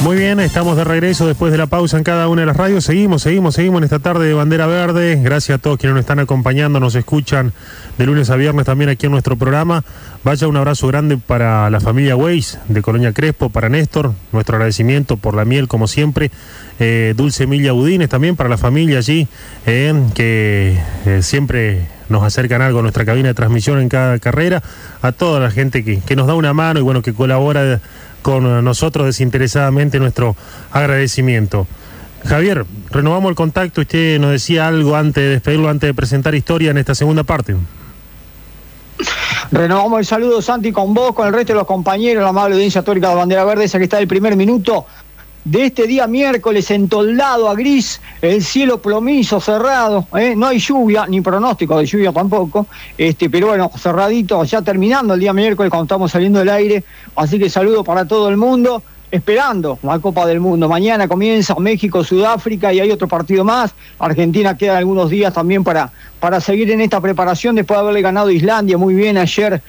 Muy bien, estamos de regreso después de la pausa en cada una de las radios. Seguimos en esta tarde de Bandera Verde. Gracias a todos quienes nos están acompañando, nos escuchan de lunes a viernes también aquí en nuestro programa. Vaya un abrazo grande para la familia Weiss de Colonia Crespo, para Néstor, nuestro agradecimiento por la miel como siempre. Dulce Emilia Budines también para la familia allí, que siempre nos acercan algo a nuestra cabina de transmisión en cada carrera. A toda la gente que nos da una mano y bueno, que colabora con nosotros desinteresadamente, nuestro agradecimiento. Javier, renovamos el contacto. Usted nos decía algo antes de despedirlo, antes de presentar historia en esta segunda parte. Renovamos el saludo, Santi, con vos, con el resto de los compañeros, la amable audiencia histórica de Bandera Verde, esa que está el primer minuto de este día miércoles, entoldado a gris, el cielo plomizo, cerrado, no hay lluvia, ni pronóstico de lluvia tampoco, pero bueno, cerradito, ya terminando el día miércoles cuando estamos saliendo del aire, así que saludo para todo el mundo, esperando la Copa del Mundo. Mañana comienza México, Sudáfrica y hay otro partido más. Argentina queda algunos días también para seguir en esta preparación después de haberle ganado a Islandia muy bien ayer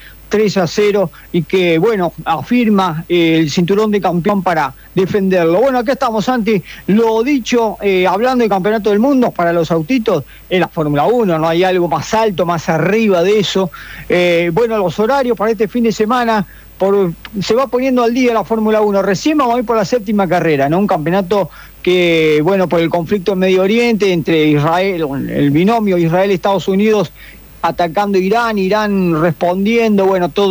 3-0 y que, bueno, afirma el cinturón de campeón para defenderlo. Bueno, acá estamos, Santi, lo dicho, hablando de campeonato del mundo para los autitos, en la Fórmula 1, no hay algo más alto, más arriba de eso. Bueno, los horarios para este fin de semana, se va poniendo al día la Fórmula 1. Recién vamos a ir por la séptima carrera, ¿no? Un campeonato que, bueno, por el conflicto en Medio Oriente entre Israel, el binomio Israel-Estados Unidos, atacando Irán respondiendo, bueno, todo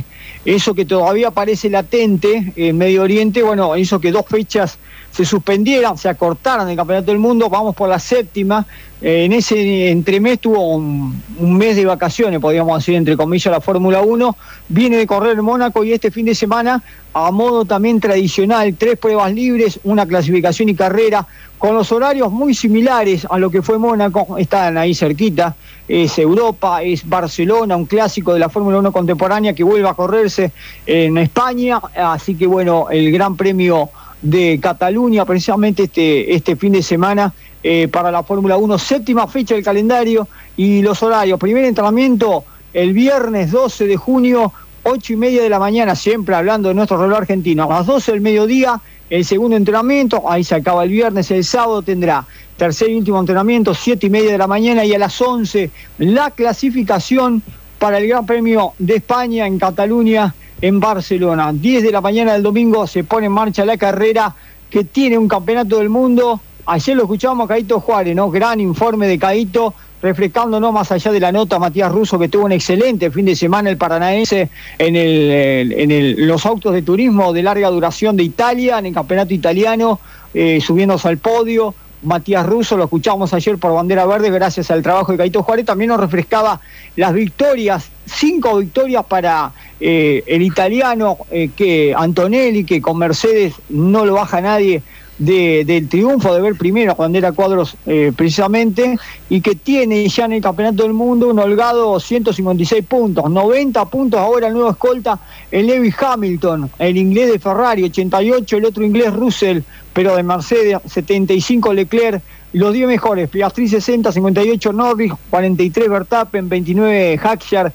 eso que todavía parece latente en Medio Oriente, bueno, hizo que 2 fechas se suspendieran, se acortaran el Campeonato del Mundo. Vamos por la séptima. En ese entremés tuvo un mes de vacaciones, podríamos decir, entre comillas, la Fórmula 1. Viene de correr en Mónaco y este fin de semana, a modo también tradicional, 3 pruebas libres, una clasificación y carrera, con los horarios muy similares a lo que fue Mónaco. Están ahí cerquita, es Europa, es Barcelona, un clásico de la Fórmula 1 contemporánea que vuelve a correrse en España. Así que bueno, el Gran Premio de Cataluña, precisamente este fin de semana, para la Fórmula 1, séptima fecha del calendario. Y los horarios: primer entrenamiento el viernes 12 de junio, 8:30 de la mañana, siempre hablando de nuestro reloj argentino, a las 12 del mediodía, el segundo entrenamiento, ahí se acaba el viernes. El sábado tendrá tercer y último entrenamiento, 7:30 de la mañana, y a las 11 la clasificación para el Gran Premio de España en Cataluña, en Barcelona. 10 de la mañana del domingo se pone en marcha la carrera que tiene un campeonato del mundo. Ayer lo escuchábamos a Caíto Juárez, ¿no? Gran informe de Caíto, refrescándonos más allá de la nota Matías Russo, que tuvo un excelente fin de semana el paranaense en los autos de turismo de larga duración de Italia, en el campeonato italiano, subiéndose al podio. Matías Russo, lo escuchamos ayer por Bandera Verde, gracias al trabajo de Caíto Juárez. También nos refrescaba las victorias, 5 victorias para el italiano, que Antonelli, que con Mercedes no lo baja nadie del triunfo, de ver primero a Bandera Cuadros precisamente, y que tiene ya en el Campeonato del Mundo un holgado 156 puntos, 90 puntos ahora el nuevo escolta, el Lewis Hamilton, el inglés de Ferrari, 88, el otro inglés Russell, pero de Mercedes, 75 Leclerc. Los 10 mejores: Piastri 60, 58 Norris, 43 Verstappen, 29 Hackjar,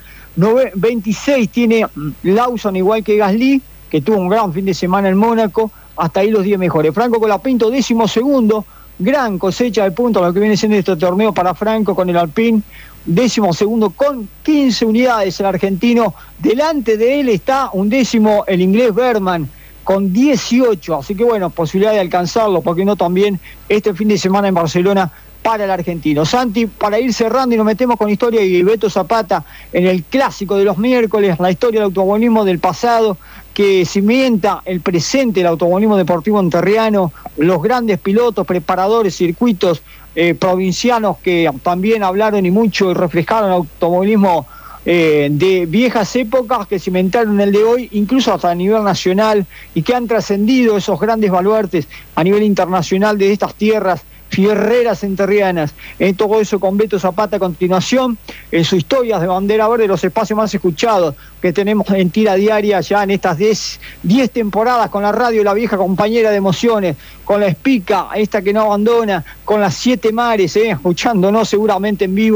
26 tiene Lawson, igual que Gasly, que tuvo un gran fin de semana en Mónaco. Hasta ahí los 10 mejores. Franco Colapinto, 12º, gran cosecha de puntos lo que viene siendo este torneo para Franco con el Alpine. 12º con 15 unidades el argentino. Delante de él está 11º el inglés Berman con 18. Así que bueno, posibilidad de alcanzarlo, porque no también este fin de semana en Barcelona para el argentino. Santi, para ir cerrando y nos metemos con historia y Beto Zapata en el clásico de los miércoles, la historia del automovilismo del pasado, que cimienta el presente del automovilismo deportivo entrerriano, los grandes pilotos, preparadores, circuitos provincianos que también hablaron y mucho y reflejaron el automovilismo de viejas épocas, que cimentaron el de hoy, incluso hasta a nivel nacional, y que han trascendido esos grandes baluartes a nivel internacional de estas tierras fierreras entrerrianas. Todo eso con Beto Zapata a continuación, en sus historias de Bandera Verde, los espacios más escuchados que tenemos en tira diaria ya en estas 10 temporadas, con la radio, la vieja compañera de emociones, con la Espica, esta que no abandona, con las 7 mares, escuchándonos seguramente en vivo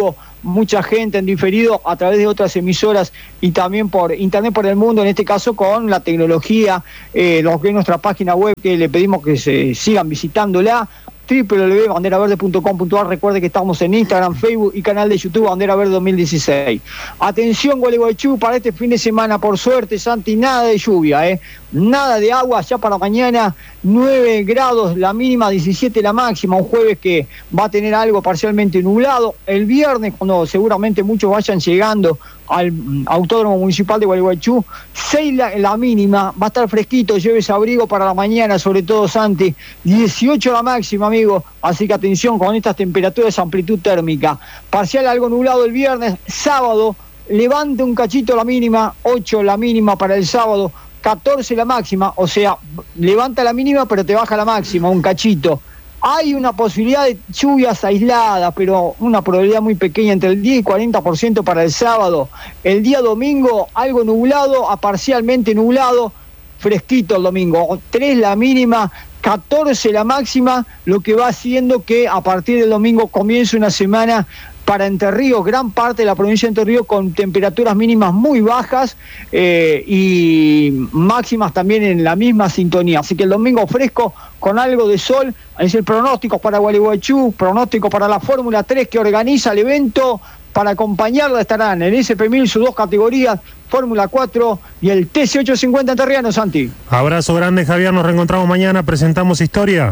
mucha gente en diferido a través de otras emisoras y también por internet por el mundo, en este caso con la tecnología, lo que es nuestra página web, que le pedimos que se sigan visitándola, www.banderaverde.com.ar. Recuerde que estamos en Instagram, Facebook y canal de YouTube Bandera Verde 2016. Atención Gualeguaychú, para este fin de semana, por suerte, Santi, nada de lluvia, nada de agua. Ya para mañana 9 grados la mínima, 17 la máxima, un jueves que va a tener algo parcialmente nublado. El viernes, cuando seguramente muchos vayan llegando al Autódromo Municipal de Gualeguaychú, 6 la mínima, va a estar fresquito, llévese abrigo para la mañana, sobre todo Santi, 18 la máxima, amigo, así que atención con estas temperaturas, amplitud térmica. Parcial algo nublado el viernes, sábado, levante un cachito la mínima, 8 la mínima para el sábado, 14 la máxima, o sea, levanta la mínima pero te baja la máxima, un cachito. Hay una posibilidad de lluvias aisladas, pero una probabilidad muy pequeña, entre el 10 y 40% para el sábado. El día domingo, algo nublado, a parcialmente nublado, fresquito el domingo. 3 la mínima, 14 la máxima, lo que va haciendo que a partir del domingo comience una semana para Entre Ríos, gran parte de la provincia de Entre Ríos con temperaturas mínimas muy bajas y máximas también en la misma sintonía. Así que el domingo fresco con algo de sol, es el pronóstico para Gualeguaychú, pronóstico para la Fórmula 3 que organiza el evento. Para acompañarla estarán el SP1000, sus 2 categorías, Fórmula 4 y el TC850 Enterriano, Santi. Abrazo grande, Javier, nos reencontramos mañana, presentamos historia.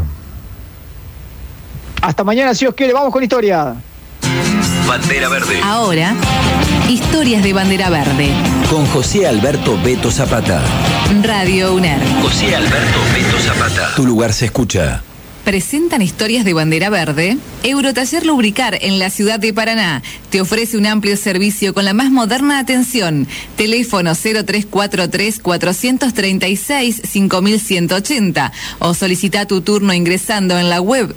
Hasta mañana, si Dios quiere, vamos con historia. Bandera Verde. Ahora, historias de Bandera Verde. Con José Alberto Beto Zapata. Radio UNER. José Alberto Beto Zapata. Tu lugar se escucha. Presentan historias de Bandera Verde. Eurotaller Lubricar en la ciudad de Paraná te ofrece un amplio servicio con la más moderna atención. Teléfono 0343-436-5180 o solicita tu turno ingresando en la web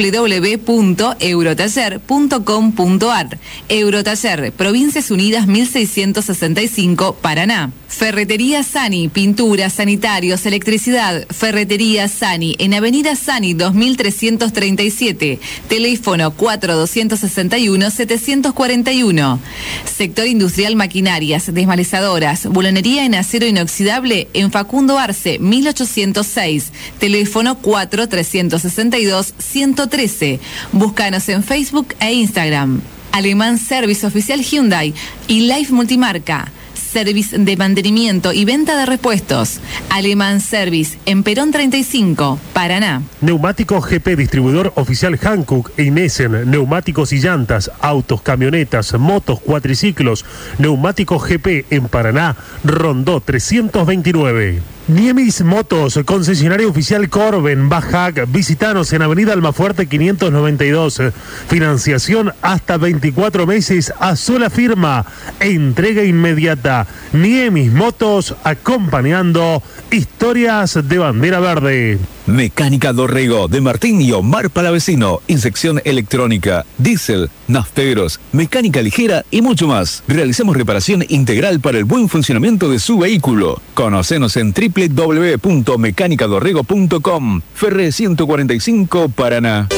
www.eurotaller.com.ar. Eurotaller, Provincias Unidas 1665, Paraná. Ferretería Sani, pinturas, sanitarios, electricidad. Ferretería Sani en Avenida Sani 2337. Teléfono 4261-741. Sector Industrial Maquinarias, Desmalezadoras, Bulonería en Acero Inoxidable en Facundo Arce 1806. Teléfono 4362-113. Búscanos en Facebook e Instagram. Alemán Service Oficial Hyundai y Life Multimarca. Service de mantenimiento y venta de repuestos. Alemán Service en Perón 35, Paraná. Neumáticos GP, distribuidor oficial Hankook e Inessen. Neumáticos y llantas, autos, camionetas, motos, cuatriciclos. Neumáticos GP en Paraná, Rondó 329. Niemis Motos, concesionario oficial Corben, Bajac. Visitanos en Avenida Almafuerte 592. Financiación hasta 24 meses a sola firma. Entrega inmediata. Niemis Motos, acompañando historias de Bandera Verde. Mecánica Dorrego, de Martín y Omar Palavecino. Inyección electrónica, diésel, nafteros, mecánica ligera y mucho más. Realizamos reparación integral para el buen funcionamiento de su vehículo. Conocenos en www.mecanicadorrego.com. Ferre 145, Paraná.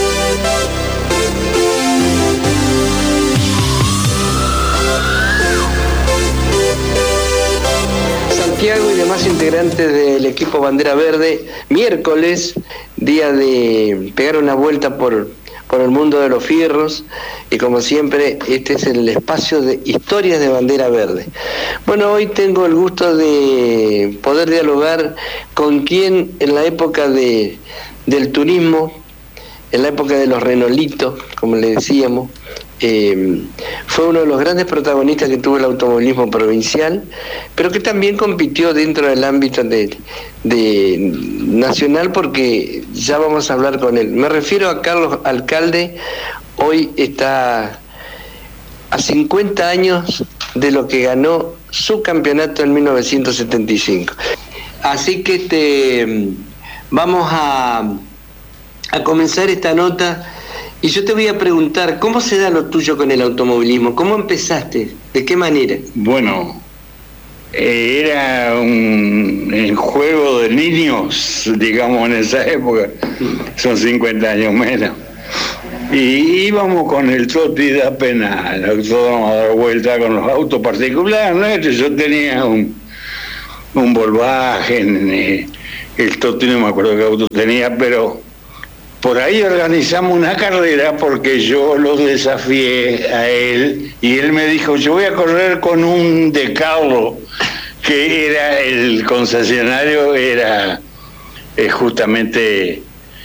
Santiago y demás integrantes del equipo Bandera Verde, miércoles, día de pegar una vuelta por el mundo de los fierros, y como siempre este es el espacio de historias de Bandera Verde. Bueno, hoy tengo el gusto de poder dialogar con quien en la época del turismo, en la época de los renolitos, como le decíamos, fue uno de los grandes protagonistas que tuvo el automovilismo provincial, pero que también compitió dentro del ámbito de nacional, porque ya vamos a hablar con él. Me refiero a Carlos Alcalde. Hoy está a 50 años de lo que ganó su campeonato en 1975. Así que vamos a comenzar esta nota. Y yo te voy a preguntar, ¿cómo se da lo tuyo con el automovilismo? ¿Cómo empezaste? ¿De qué manera? Bueno, era un juego de niños, digamos, en esa época. Son 50 años menos. Y íbamos con el Toti de apenas, nosotros vamos a dar vuelta con los autos particulares nuestros. Yo tenía un Volkswagen, el Toti no me acuerdo qué auto tenía, pero por ahí organizamos una carrera porque yo lo desafié a él y él me dijo, yo voy a correr con un De Carlo, que era el concesionario, era justamente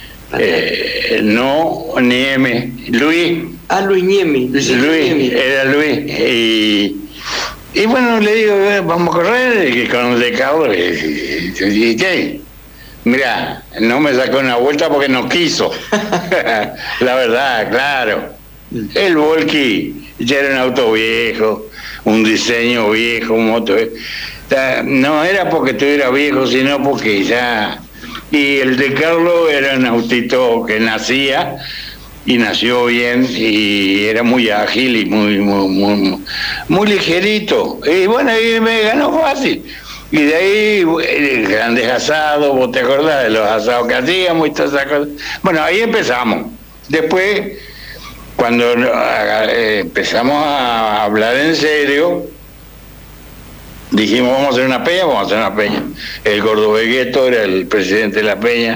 no Nieme, Luis. Luis Niemi. Luis, era Luis. Y bueno, le digo, vamos a correr con el De Carlo. ¿Y qué? Mirá, no me sacó una vuelta porque no quiso. La verdad, claro. El Volky ya era un auto viejo, un diseño viejo, un moto. No era porque estuviera viejo, sino porque ya... Y el De Carlo era un autito que nacía, y nació bien, y era muy ágil y muy ligerito. Y bueno, y me ganó fácil. Y de ahí, grandes asados, vos te acordás de los asados que hacíamos y todas esas cosas. Bueno, ahí empezamos. Después, cuando empezamos a hablar en serio, dijimos, vamos a hacer una peña, El Gordo Begueto era el presidente de la peña.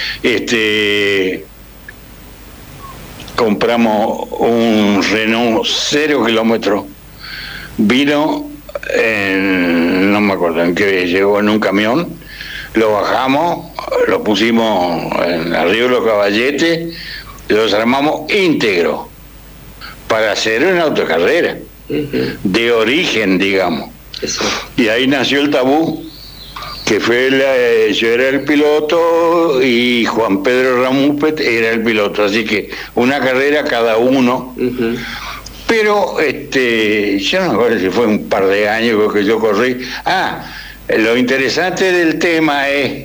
Compramos un Renault 0 kilómetros. Vino, no me acuerdo en qué, llegó en un camión, lo bajamos, lo pusimos arriba de los caballetes, lo desarmamos íntegro para hacer una autocarrera de origen, digamos. Eso. Y ahí nació el Tabú, que fue yo era el piloto y Juan Pedro Ramúpet era el piloto, así que una carrera cada uno. Pero yo no me acuerdo si fue un par de años que yo corrí. Lo interesante del tema es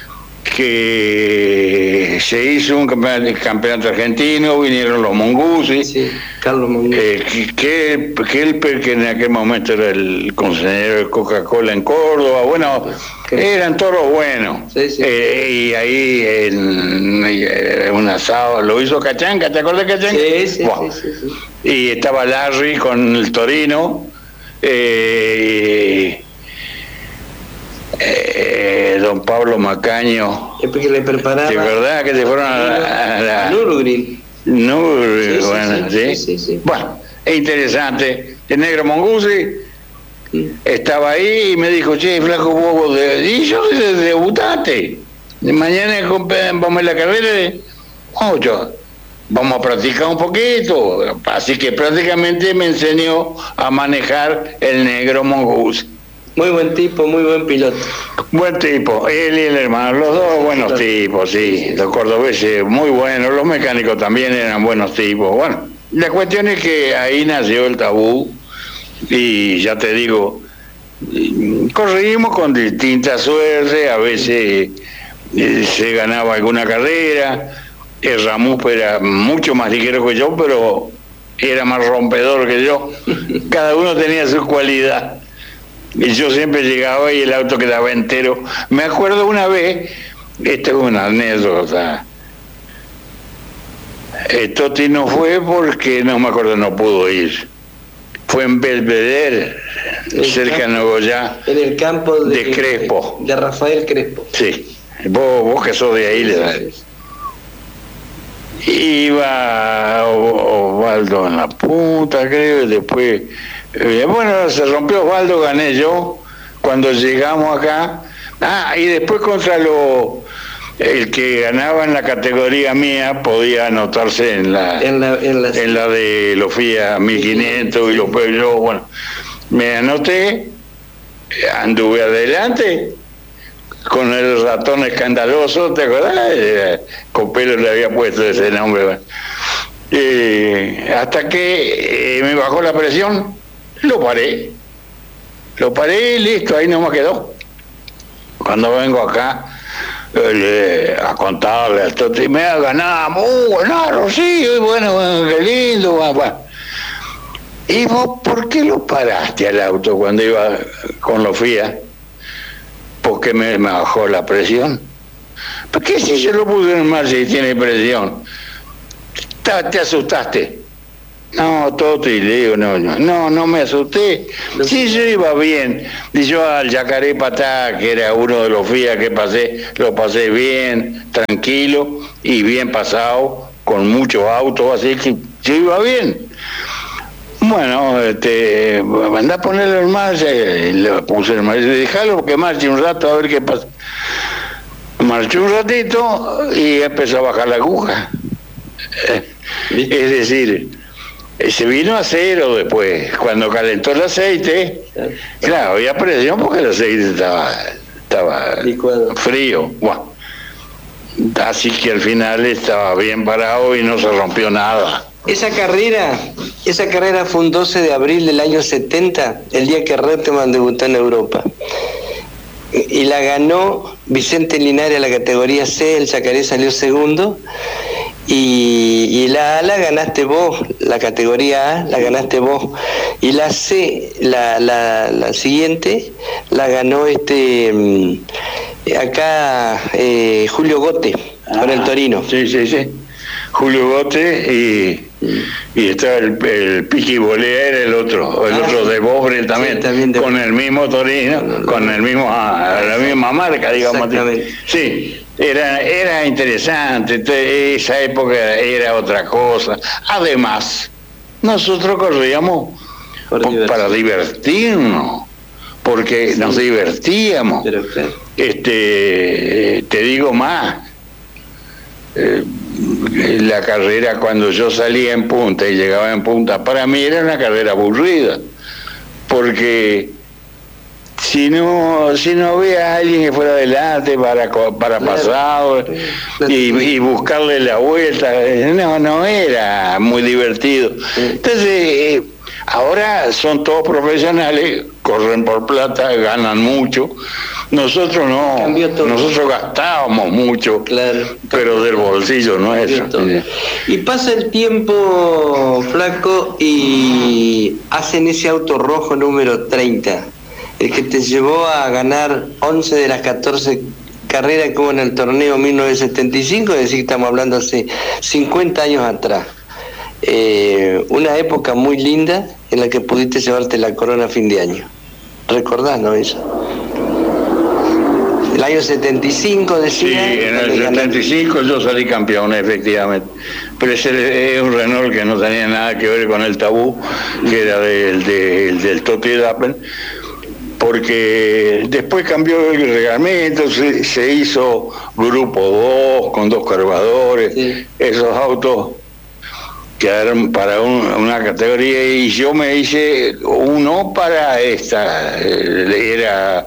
que se hizo un campeonato argentino, vinieron los Monguzzi, sí, Carlos Monguzzi, que en aquel momento era el consejero de Coca-Cola en Córdoba, bueno, eran todos buenos. Sí, sí. Y ahí en un asado lo hizo Cachanca, ¿te acuerdas de Cachanca? Sí. Y estaba Larry con el Torino, don Pablo Macaño, que le preparaba, de verdad que se fueron a la Nürburgring. Bueno, sí. Bueno, es interesante. El negro Monguzzi estaba ahí y me dijo, che, flaco, vos y yo debutaste. Mañana vamos a la carrera, vamos a practicar un poquito. Así que prácticamente me enseñó a manejar el negro Monguzzi. Muy buen tipo, muy buen piloto. Buen tipo, él y el hermano, los dos buenos tipos, sí. Los cordobeses muy buenos, los mecánicos también eran buenos tipos. Bueno, la cuestión es que ahí nació el Tabú y ya te digo, corrimos con distintas suertes, a veces se ganaba alguna carrera, el Ramús era mucho más ligero que yo, pero era más rompedor que yo. Cada uno tenía su cualidad. Y yo siempre llegaba y el auto quedaba entero. Me acuerdo una vez, esta es una anécdota. Toti no fue porque, no me acuerdo, no pudo ir. Fue en Belvedere, cerca de Nogoyá. En el campo de Crespo. De Rafael Crespo. Sí, vos que sos de ahí, le das. Iba Osvaldo en la punta, creo, y después... bueno, se rompió Osvaldo, gané yo cuando llegamos acá. Y después contra el que ganaba en la categoría mía podía anotarse en la de los FIA 1500 y los Peugeot. Bueno, me anoté, anduve adelante con el ratón escandaloso, ¿te acordás? Copelo le había puesto ese nombre. Hasta que me bajó la presión. Lo paré y listo, ahí no me quedó. Cuando vengo acá a contarle a Toti, me ha ganado, ganaron, sí, bueno, qué lindo, bueno. ¿Y vos por qué lo paraste al auto cuando iba con los FIA? Porque me bajó la presión. ¿Por qué si yo lo puse en marcha y tiene presión? te asustaste. No, Toti, le digo, no me asusté. Sí, yo iba bien. Y yo al Yacaré Patá, que era uno de los días que pasé, lo pasé bien, tranquilo y bien pasado, con muchos autos, así que yo iba bien. Bueno, andá a ponerlo en marcha, le puse en marcha, dejalo que marche un rato a ver qué pasa. Marchó un ratito y empezó a bajar la aguja. Es decir, se vino a cero después, cuando calentó el aceite, claro, había presión porque el aceite estaba frío. Bueno, así que al final estaba bien parado y no se rompió nada. Esa carrera fue un 12 de abril del año 70, el día que Reutemann debutó en Europa. Y la ganó Vicente Linares a la categoría C, el Yacaré salió segundo. Y la A la ganaste vos, la categoría A la ganaste vos. Y la C, la siguiente, la ganó acá Julio Gote, con el Torino. Sí. Julio Gote y estaba el Piqui Bolea, era el otro de Bobre también, con el mismo Torino, con el mismo la misma marca, digamos. Sí, era interesante, esa época era otra cosa. Además, nosotros corríamos para divertirnos, porque nos divertíamos. Te digo más. La carrera, cuando yo salía en punta y llegaba en punta, para mí era una carrera aburrida, porque si no había alguien que fuera adelante para pasado y buscarle la vuelta, no era muy divertido. Entonces, ahora son todos profesionales, corren por plata, ganan mucho. Nosotros no, nosotros gastábamos mucho, pero del bolsillo nuestro. Y pasa el tiempo, Flaco, y hacen ese auto rojo número 30, el que te llevó a ganar 11 de las 14 carreras que hubo en el torneo 1975, es decir, estamos hablando hace 50 años atrás. Una época muy linda en la que pudiste llevarte la corona a fin de año. ¿Recordás, no, eso? El año 75, decía. Sí, en el 75 yo salí campeón, efectivamente. Pero ese es un Renault que no tenía nada que ver con el Tabú, que era del Toti Dappen, porque después cambió el reglamento, se hizo grupo 2 con 2 cargadores, esos autos quedaron para una categoría y yo me hice uno para esta, era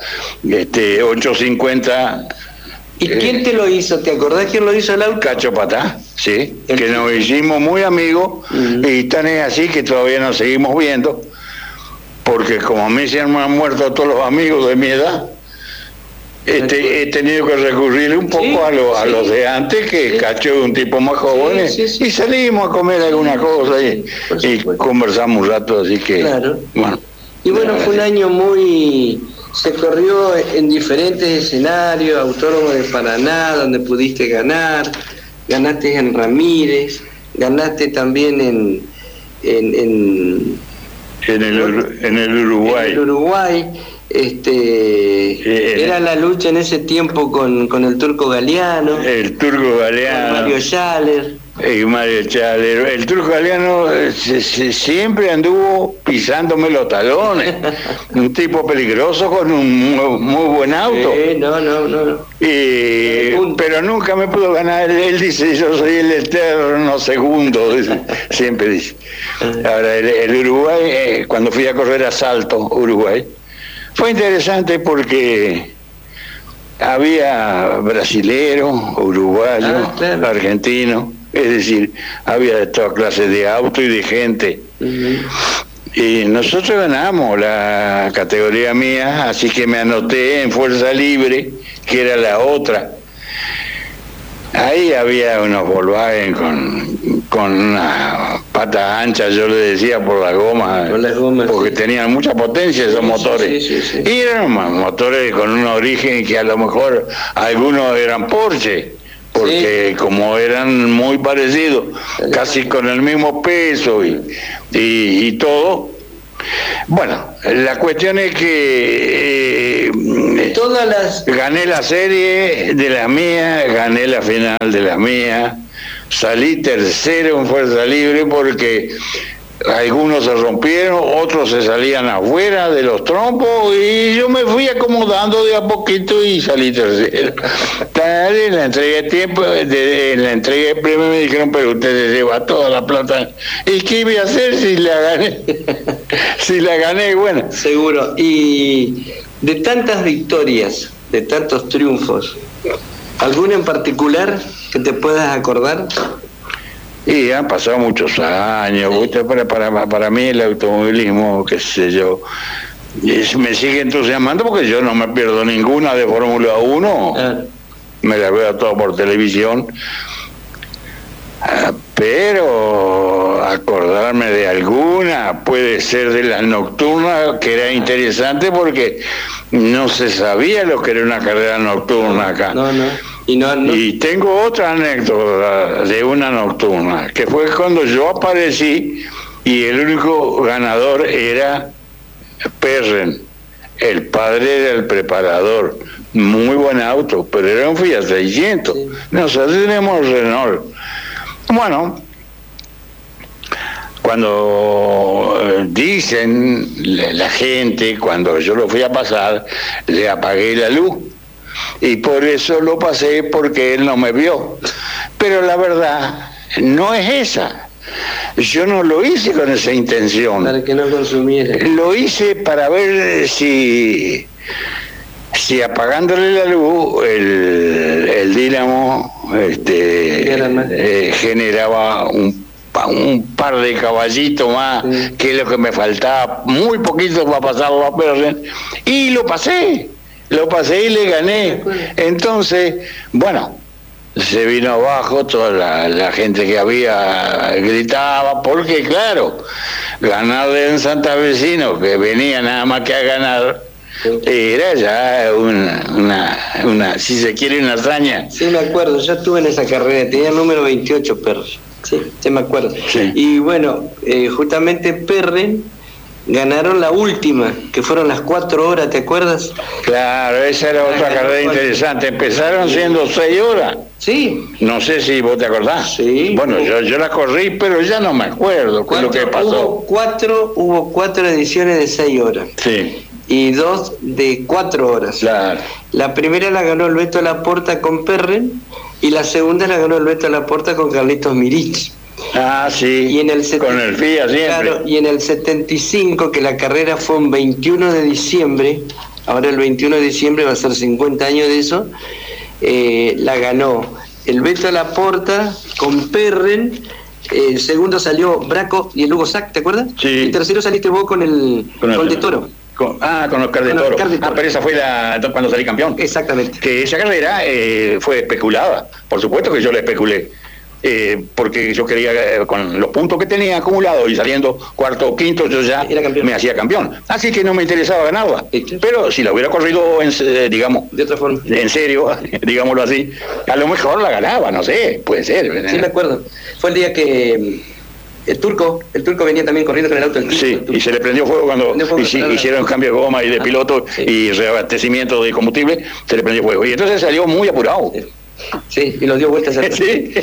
850. ¿Y quién te lo hizo? ¿Te acordás quién lo hizo el auto? Cacho Patá, sí, que nos hicimos muy amigos y tan es así que todavía nos seguimos viendo, porque como a mí se me han muerto todos los amigos de mi edad, he tenido que recurrir un poco a los de antes, que Cacho es un tipo más joven, y salimos a comer alguna cosa y conversamos un rato, así que bueno. Y bueno, fue un año se corrió en diferentes escenarios, Autódromo de Paraná, donde pudiste ganar, ganaste en Ramírez, ganaste también en el Uruguay. Era la lucha en ese tiempo con el Turco Galeano. El Turco Galeano. Mario Schaller. El Turco Galeano siempre anduvo pisándome los talones. Un tipo peligroso con un muy buen auto. No. Pero nunca me pudo ganar. Él dice, yo soy el eterno segundo. Siempre dice. Ahora, el Uruguay, cuando fui a correr a Salto, Uruguay, fue interesante porque había brasileros, uruguayos, argentinos, es decir, había de toda clase de autos y de gente. Y nosotros ganamos la categoría mía, así que me anoté en Fuerza Libre, que era la otra. Ahí había unos Volkswagen con una pata ancha, yo le decía, por las gomas, porque tenían mucha potencia esos motores. Sí. Y eran motores con un origen que a lo mejor algunos eran Porsche, porque como eran muy parecidos, casi con el mismo peso y todo. Bueno, la cuestión es que gané la serie de la mía, gané la final de la mía, salí tercero en fuerza libre porque algunos se rompieron, otros se salían afuera de los trompos y yo me fui acomodando de a poquito y salí tercero. En la entrega de tiempo, en la entrega de premio me dijeron, pero usted se lleva toda la plata. ¿Y qué iba a hacer si la gané? Si la gané, bueno. Seguro. Y de tantas victorias, de tantos triunfos, ¿alguna en particular que te puedas acordar? Y han pasado muchos años, ¿viste? Para mí el automovilismo, qué sé yo, me sigue entusiasmando porque yo no me pierdo ninguna de Fórmula 1, me la veo todo por televisión, pero acordarme de alguna, puede ser de las nocturnas, que era interesante porque no se sabía lo que era una carrera nocturna acá. No. Y tengo otra anécdota de una nocturna, que fue cuando yo aparecí y el único ganador era Perren, el padre del preparador. Muy buen auto, pero era un Fiat 600. Sí. Nosotros tenemos Renault. Bueno, cuando dicen la gente, cuando yo lo fui a pasar, le apagué la luz. Y por eso lo pasé, porque él no me vio. Pero la verdad no es esa. Yo no lo hice con esa intención. Para que no consumiera. Lo hice para ver si apagándole la luz el dínamo generaba un par de caballitos más, que es lo que me faltaba, muy poquito para pasarlo a Perren, y lo pasé y le gané. Entonces, bueno, se vino abajo, toda la gente que había gritaba, porque claro, ganar en Santa Vecino, que venía nada más que a ganar, era ya una si se quiere, una hazaña. Sí, me acuerdo, yo estuve en esa carrera, tenía el número 28 Perren, sí me acuerdo. Sí. Y bueno, justamente Perren ganaron la última, que fueron las 4 horas, ¿te acuerdas? Claro, esa era otra carrera interesante. Empezaron siendo 6 horas. Sí. No sé si vos te acordás. Sí. Bueno, yo la corrí, pero ya no me acuerdo qué es lo que pasó. Hubo 4 ediciones de 6 horas. Sí. Y 2 de 4 horas. Claro. La primera la ganó el Beto Laporta con Perren, y la segunda la ganó el Beto Laporta con Carlitos Mirich. Ah, sí, y en el con el FIA siempre. Claro, y en el 75, que la carrera fue un 21 de diciembre, ahora el 21 de diciembre va a ser 50 años de eso, la ganó el Beto Laporta con Perren, el segundo salió Braco y el Hugo Sack, ¿te acuerdas? Sí. El tercero saliste vos con el de Toro. Con Oscar de Toro. Pero esa fue cuando salí campeón. Exactamente. Que esa carrera fue especulada. Por supuesto que yo la especulé. Porque yo quería, con los puntos que tenía acumulados y saliendo cuarto o quinto, yo ya me hacía campeón. Así que no me interesaba ganarla. Pero si la hubiera corrido, digamos, de otra forma, en serio, digámoslo así, a lo mejor la ganaba, no sé, puede ser. Sí, me acuerdo. Fue el día que el turco venía también corriendo con el auto del turco. Sí, y se le prendió fuego cuando hicieron cambio de goma y de piloto y reabastecimiento de combustible, se le prendió fuego. Y entonces salió muy apurado. Sí, y lo dio vueltas atrás.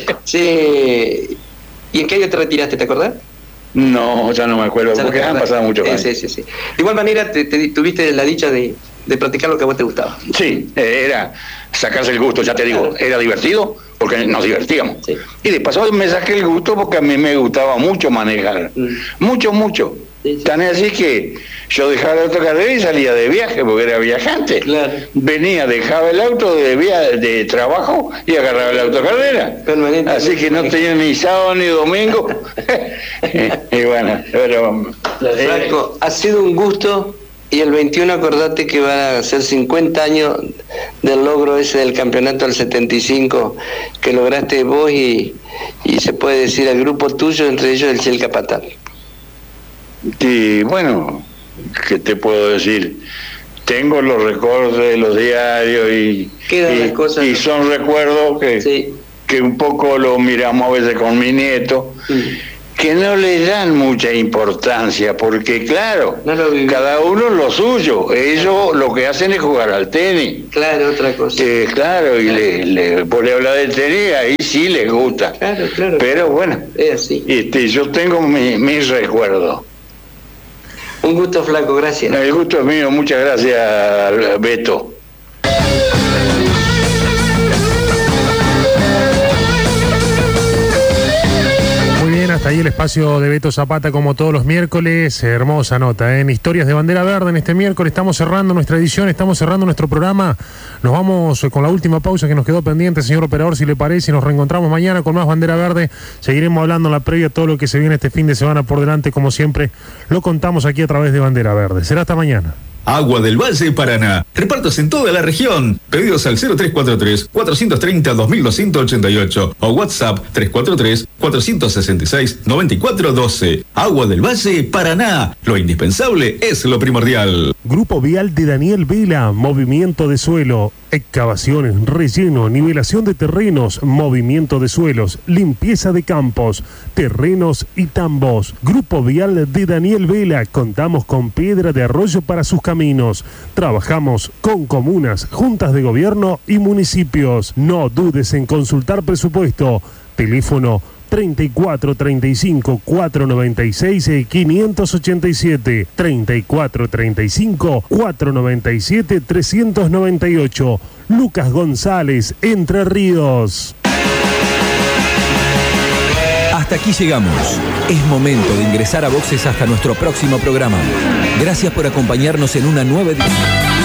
Sí. ¿Y en qué año te retiraste, te acordás? No, ya no me acuerdo, porque han pasado muchos años. Sí. De igual manera, tuviste la dicha de practicar lo que a vos te gustaba. Sí, era sacarse el gusto, ya te digo, era divertido, porque nos divertíamos. Sí. Y de paso me saqué el gusto porque a mí me gustaba mucho manejar. Mucho. Sí. Tan así que yo dejaba el auto carrera y salía de viaje porque era viajante. Claro. Venía, dejaba el auto de trabajo y agarraba el auto carrera. Así que no tenía ni sábado ni domingo. Y bueno, pero Franco, ha sido un gusto. Y el 21 acordate que van a ser 50 años del logro ese del campeonato del 75 que lograste vos y se puede decir el grupo tuyo, entre ellos el Chel Capataz. Y bueno, ¿qué te puedo decir? tengo los recortes de los diarios y son recuerdos que un poco lo miramos a veces con mi nieto, que no le dan mucha importancia, porque claro, cada uno lo suyo, ellos lo que hacen es jugar al tenis. Claro, otra cosa. Claro, y le pone a hablar del tenis, ahí sí les gusta. Claro. Pero bueno, es así. Yo tengo mis recuerdos. Un gusto, Flaco, gracias. El gusto es mío, muchas gracias, Beto. Hasta ahí el espacio de Beto Zapata, como todos los miércoles. Hermosa nota, en Historias de Bandera Verde. En este miércoles estamos cerrando nuestra edición, estamos cerrando nuestro programa. Nos vamos con la última pausa que nos quedó pendiente, señor operador, si le parece, y nos reencontramos mañana con más Bandera Verde. Seguiremos hablando en la previa, todo lo que se viene este fin de semana por delante, como siempre, lo contamos aquí a través de Bandera Verde. Será hasta mañana. Agua del Valle Paraná. Repartos en toda la región. Pedidos al 0343-430-2288 o WhatsApp 343-466-9412. Agua del Valle Paraná. Lo indispensable es lo primordial. Grupo Vial de Daniel Vela. Movimiento de suelo, excavaciones, relleno, nivelación de terrenos, movimiento de suelos, limpieza de campos, terrenos y tambos. Grupo Vial de Daniel Vela. Contamos con piedra de arroyo para sus caminos. Trabajamos con comunas, juntas de gobierno y municipios. No dudes en consultar presupuesto. Teléfono 3435 496 587, 3435 497 398. Lucas González, Entre Ríos. Hasta aquí llegamos. Es momento de ingresar a Boxes hasta nuestro próximo programa. Gracias por acompañarnos en una nueva edición.